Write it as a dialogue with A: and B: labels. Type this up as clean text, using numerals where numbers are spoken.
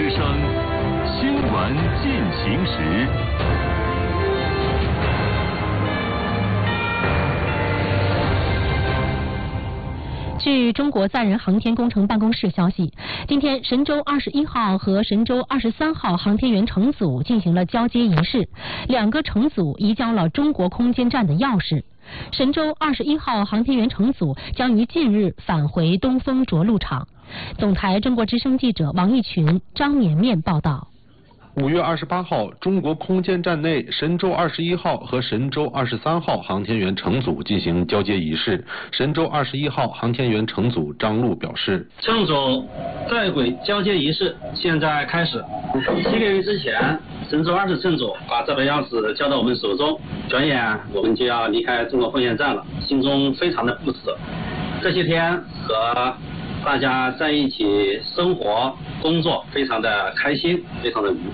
A: 之声新闻进行时。
B: 据中国载人航天工程办公室消息，今天神舟21号和神舟23号航天员乘组进行了交接仪式，两个乘组移交了中国空间站的钥匙。神舟21号航天员乘组将于近日返回东风着陆场。总台中国之声记者王义群、张绵绵报道。
C: 5月28号，中国空间站内神舟21号和神舟23号航天员乘组进行交接仪式。神舟21号航天员乘组张陆表示：“
D: 乘组在轨交接仪式现在开始。几个月之前，神舟20乘组把这把钥匙交到我们手中，转眼我们就要离开中国空间站了，心中非常的不舍。这些天和大家在一起生活、工作，非常的开心，非常的愉快。”